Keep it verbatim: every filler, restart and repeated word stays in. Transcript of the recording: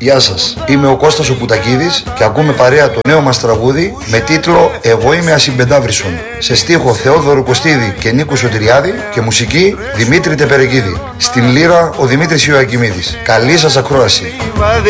Γεια σας, είμαι ο Κώστας ο Πουτακίδης και ακούμε παρέα το νέο μας τραγούδι με τίτλο «Εγώ είμαι ασυμπεντάβρισον». Σε στίχο Θεόδωρο Κωστίδη και Νίκο Σωτηριάδη και μουσική Δημήτρη Τεπερεκίδη. Στην λύρα ο Δημήτρης Ιωακημίδης. Καλή σας ακρόαση.